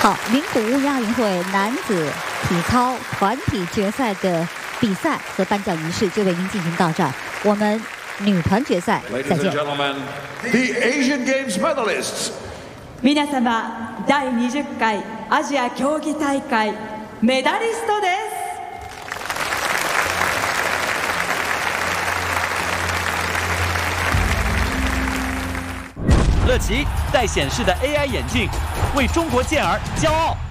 好，名古屋亚运会男子体操团体决赛的比赛和颁奖仪式就为您进行到这儿。我们女团决赛再 Ladies 见 and。gentlemen, the Asian Games medalists. 皆様、第20回アジア競技大会メダリストです。 乐奇戴显示的 AI 眼镜，为中国健儿骄傲。